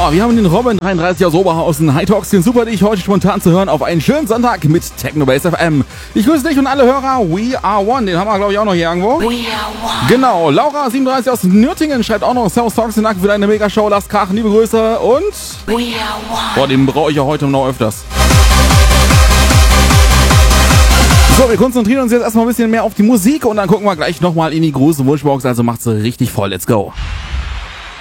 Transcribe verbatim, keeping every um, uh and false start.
wir haben den Robin dreiunddreißig aus Oberhausen. Hi Talks, den super dich heute spontan zu hören auf einen schönen Sonntag mit Technobase F M. Ich grüße dich und alle Hörer. We are one, den haben wir glaube ich auch noch hier irgendwo. We are one. Genau, Laura siebenunddreißig aus Nürtingen schreibt auch noch Servus Talks, den Dank für deine Mega-Show. Lasst krachen, liebe Grüße und... We are one. Boah, den brauche ich ja heute noch öfters. So, wir konzentrieren uns jetzt erstmal ein bisschen mehr auf die Musik und dann gucken wir gleich nochmal in die große Wunschbox. Also macht's richtig voll, let's go.